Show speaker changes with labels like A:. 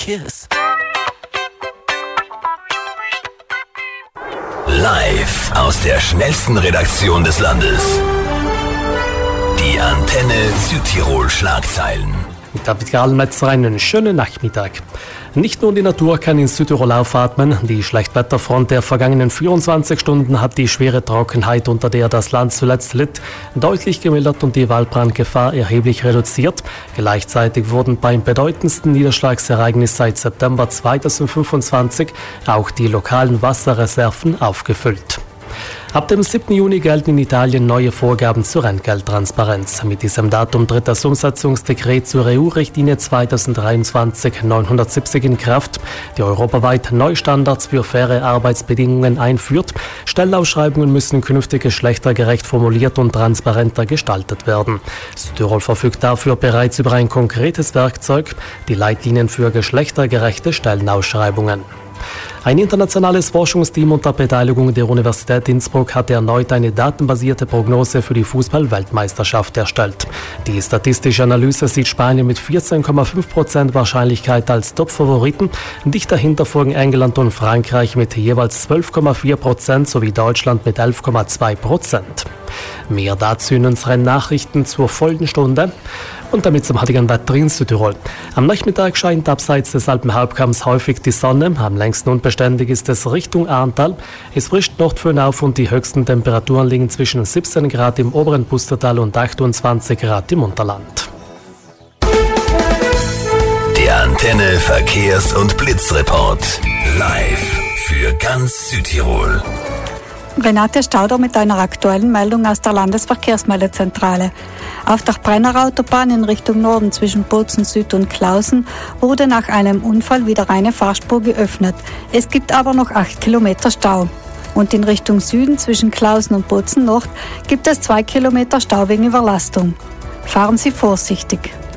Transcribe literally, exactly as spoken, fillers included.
A: Verkehrs. Live aus der schnellsten Redaktion des Landes. Die Antenne Südtirol Schlagzeilen.
B: Mit David Gralmetzer einen schönen Nachmittag. Nicht nur die Natur kann in Südtirol aufatmen. Die Schlechtwetterfront der vergangenen vierundzwanzig Stunden hat die schwere Trockenheit, unter der das Land zuletzt litt, deutlich gemildert und die Waldbrandgefahr erheblich reduziert. Gleichzeitig wurden beim bedeutendsten Niederschlagsereignis seit September zweitausendfünfundzwanzig auch die lokalen Wasserreserven aufgefüllt. Ab dem siebten Juni gelten in Italien neue Vorgaben zur Entgelttransparenz. Mit diesem Datum tritt das Umsetzungsdekret zur E U-Richtlinie zweitausenddreiundzwanzig neunhundertsiebzig in Kraft, die europaweit neue Standards für faire Arbeitsbedingungen einführt. Stellenausschreibungen müssen künftig geschlechtergerecht formuliert und transparenter gestaltet werden. Südtirol verfügt dafür bereits über ein konkretes Werkzeug, die Leitlinien für geschlechtergerechte Stellenausschreibungen. Ein internationales Forschungsteam unter Beteiligung der Universität Innsbruck hat erneut eine datenbasierte Prognose für die Fußball-Weltmeisterschaft erstellt. Die statistische Analyse sieht Spanien mit vierzehn Komma fünf Prozent Wahrscheinlichkeit als Top-Favoriten. Dicht dahinter folgen England und Frankreich mit jeweils zwölf Komma vier Prozent sowie Deutschland mit elf Komma zwei Prozent. Mehr dazu in unseren Nachrichten zur folgenden Stunde. Und damit zum heutigen Wetter in Südtirol. Am Nachmittag scheint abseits des Alpenhauptkamms häufig die Sonne. Am längsten unbeständig ist es Richtung Ahrntal. Es frischt Nordföhn auf und die höchsten Temperaturen liegen zwischen siebzehn Grad im oberen Pustertal und achtundzwanzig Grad im Unterland.
A: Der Antenne Verkehrs- und Blitzreport. Live für ganz Südtirol.
C: Renate Stauder mit einer aktuellen Meldung aus der Landesverkehrsmeldezentrale. Auf der Brenner Autobahn in Richtung Norden zwischen Bozen Süd und Klausen wurde nach einem Unfall wieder eine Fahrspur geöffnet. Es gibt aber noch acht Kilometer Stau. Und in Richtung Süden zwischen Klausen und Bozen Nord gibt es zwei Kilometer Stau wegen Überlastung. Fahren Sie vorsichtig.